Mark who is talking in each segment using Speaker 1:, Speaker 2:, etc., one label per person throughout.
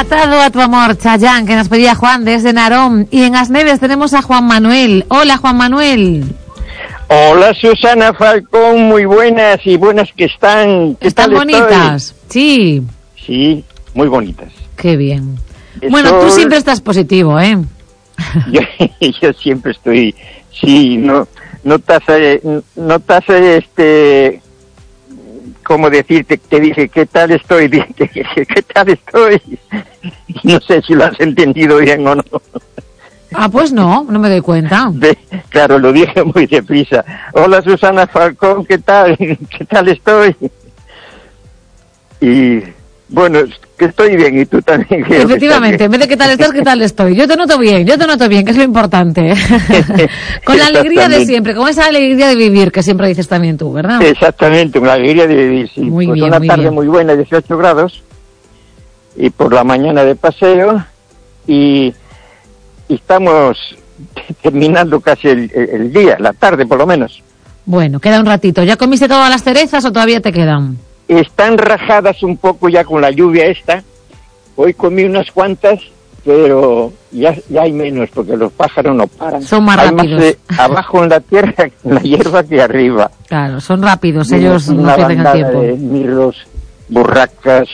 Speaker 1: Atado a tu amor, Chayanne, que nos pedía Juan desde Narón. Y en Asneves tenemos a Juan Manuel. Hola, Juan Manuel.
Speaker 2: Hola, Susana Falcón, muy buenas y buenas que están. ¿Qué
Speaker 1: ¿Están
Speaker 2: tal
Speaker 1: bonitas?
Speaker 2: estoy?
Speaker 1: Sí.
Speaker 2: Sí, muy bonitas.
Speaker 1: Qué bien. Bueno, tú siempre estás positivo, ¿eh?
Speaker 2: Yo siempre estoy, sí, no ¿cómo decirte? Te dije, ¿qué tal estoy? Dije, ¿qué tal estoy? No sé si lo has entendido bien o no.
Speaker 1: Ah, pues no me doy cuenta.
Speaker 2: Claro, lo dije muy deprisa. Hola, Susana Falcón, ¿qué tal? ¿Qué tal estoy? Y bueno, que estoy bien, y tú también.
Speaker 1: Efectivamente, en vez de qué tal estás, qué tal estoy. Yo te noto bien, que es lo importante. Con la alegría de siempre, con esa alegría de vivir que siempre dices también tú, ¿verdad?
Speaker 2: Exactamente, con la alegría de vivir, sí.
Speaker 1: Muy
Speaker 2: pues
Speaker 1: bien,
Speaker 2: una
Speaker 1: muy
Speaker 2: tarde
Speaker 1: bien.
Speaker 2: muy buena, 18 grados, y por la mañana de paseo, y estamos terminando casi el día, la tarde por lo menos.
Speaker 1: Bueno, queda un ratito. ¿Ya comiste todas las cerezas o todavía te quedan?
Speaker 2: Están rajadas un poco ya con la lluvia esta. Hoy comí unas cuantas, pero ya hay menos porque los pájaros no paran.
Speaker 1: Son más rápidos.
Speaker 2: Abajo en la tierra, en la hierba, que arriba.
Speaker 1: Claro, son rápidos, ellos no pierden el tiempo.
Speaker 2: De mirlos, burracas,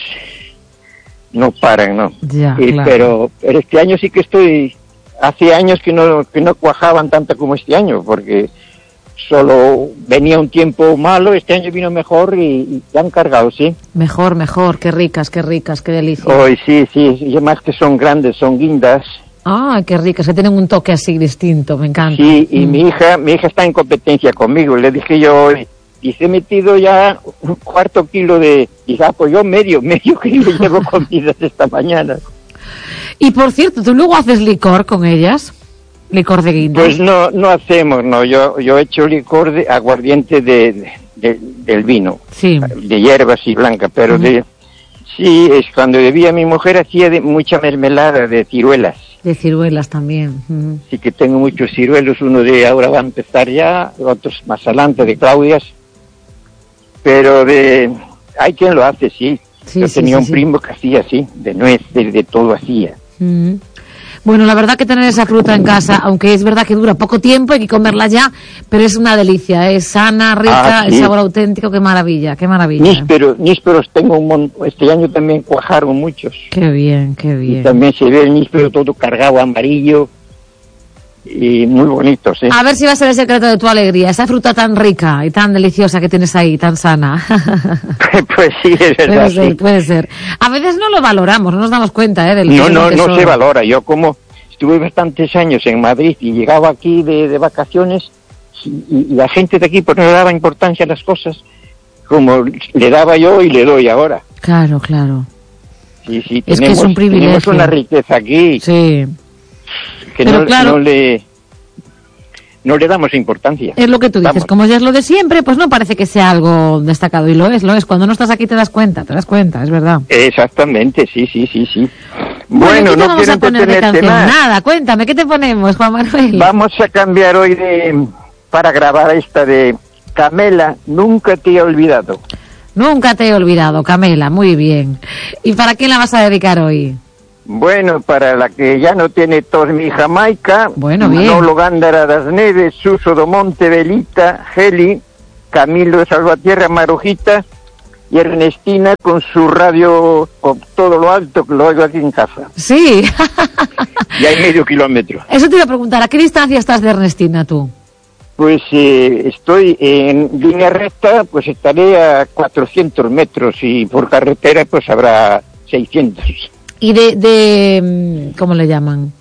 Speaker 2: no paran, ¿no?
Speaker 1: Ya, claro.
Speaker 2: Pero este año sí que estoy. Hace años que no cuajaban tanto como este año, porque solo venía un tiempo malo. Este año vino mejor y han cargado, sí.
Speaker 1: Mejor, qué ricas, qué delicia.
Speaker 2: Hoy sí, y además que son grandes, son guindas.
Speaker 1: Ah, qué ricas, que tienen un toque así distinto, me encanta.
Speaker 2: Sí, y mi hija está en competencia conmigo. Le dije yo hoy, he metido ya un cuarto kilo de... Dije, pues yo medio kilo llevo comidas esta mañana.
Speaker 1: Y por cierto, ¿tú luego haces licor con ellas? ¿Licor de guindas?
Speaker 2: Pues no hacemos, no. Yo he hecho licor de aguardiente del vino.
Speaker 1: Sí.
Speaker 2: De hierbas y blanca, pero sí, es cuando bebía mi mujer hacía mucha mermelada de ciruelas.
Speaker 1: De ciruelas también.
Speaker 2: Sí que tengo muchos ciruelos, uno de ahora va a empezar ya, otros más adelante de Claudias. Pero hay quien lo hace, sí. Yo tenía un primo que hacía así, de nueces, de todo hacía.
Speaker 1: Bueno, la verdad que tener esa fruta en casa, aunque es verdad que dura poco tiempo, hay que comerla ya, pero es una delicia, es sana, rica, el sabor auténtico, qué maravilla.
Speaker 2: Nísperos tengo un montón, este año también cuajaron muchos.
Speaker 1: Qué bien.
Speaker 2: Y también se ve el níspero todo cargado amarillo y muy bonito, sí.
Speaker 1: A ver si va a ser el secreto de tu alegría, esa fruta tan rica y tan deliciosa que tienes ahí, tan sana.
Speaker 2: Pues sí, es verdad.
Speaker 1: Puede ser. A veces no lo valoramos, no nos damos cuenta,
Speaker 2: No se valora. Yo como estuve bastantes años en Madrid y llegaba aquí de vacaciones y la gente de aquí pues no le daba importancia a las cosas como le daba yo y le doy ahora.
Speaker 1: Claro.
Speaker 2: Sí,
Speaker 1: es que es un privilegio.
Speaker 2: Tenemos una riqueza aquí.
Speaker 1: Sí.
Speaker 2: Que no le damos importancia.
Speaker 1: Es lo que tú dices,
Speaker 2: Vamos.
Speaker 1: como ya es lo de siempre, pues no parece que sea algo destacado, y lo es. Cuando no estás aquí te das cuenta, es verdad.
Speaker 2: Exactamente, sí.
Speaker 1: Bueno, ¿qué te
Speaker 2: no
Speaker 1: vamos
Speaker 2: quiero
Speaker 1: a poner de
Speaker 2: entretenerte
Speaker 1: canción?
Speaker 2: más.
Speaker 1: Nada, cuéntame, ¿qué te ponemos, Juan Manuel?
Speaker 2: Vamos a cambiar hoy para grabar esta de Camela, Nunca te he olvidado.
Speaker 1: Nunca te he olvidado, Camela, muy bien. ¿Y para quién la vas a dedicar hoy?
Speaker 2: Bueno, para la que ya no tiene tos mi Jamaica,
Speaker 1: bueno, bien.
Speaker 2: Manolo Gándara das Neves, Suso do Monte, Belita, Geli, Camilo de Salvatierra, Marujita y Ernestina con su radio con todo lo alto, que lo oigo aquí en casa.
Speaker 1: Sí.
Speaker 2: Y hay medio kilómetro.
Speaker 1: Eso te iba a preguntar, ¿a qué distancia estás de Ernestina tú?
Speaker 2: Pues estoy en línea recta, pues estaré a 400 metros y por carretera pues habrá 600.
Speaker 1: ¿Y de ¿cómo le llaman?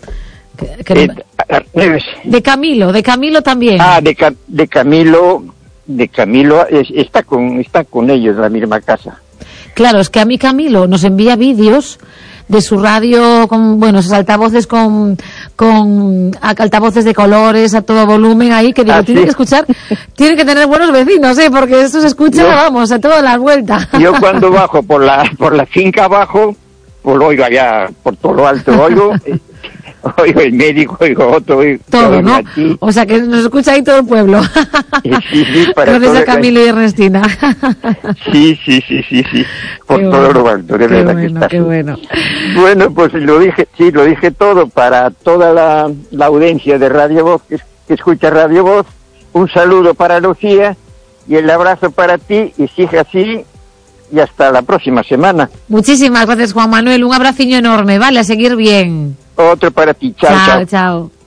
Speaker 1: De Camilo también.
Speaker 2: Ah, de Camilo está con ellos en la misma casa.
Speaker 1: Claro, es que a mí Camilo nos envía vídeos de su radio con, esos altavoces con altavoces de colores a todo volumen ahí, que digo, tienen que escuchar, tienen que tener buenos vecinos, porque esto se escucha, a todas las vueltas.
Speaker 2: Yo cuando bajo por la finca abajo, pues lo oigo allá por todo lo alto, oigo oigo el médico, oigo otro, oigo
Speaker 1: todo, ¿no?
Speaker 2: aquí.
Speaker 1: O sea que nos escucha ahí todo el pueblo.
Speaker 2: Sí, para
Speaker 1: con esa Camilo y Ernestina.
Speaker 2: Sí. Por
Speaker 1: qué
Speaker 2: todo
Speaker 1: bueno,
Speaker 2: lo alto, de verdad que está.
Speaker 1: Qué bueno.
Speaker 2: Bueno, pues lo dije todo para toda la audiencia de Radio Voz, que escucha Radio Voz. Un saludo para Lucía y el abrazo para ti, y sigue así, y hasta la próxima semana.
Speaker 1: Muchísimas gracias, Juan Manuel. Un abraciño enorme, ¿vale? A seguir bien.
Speaker 2: Otro para ti. Chao.
Speaker 1: Chao.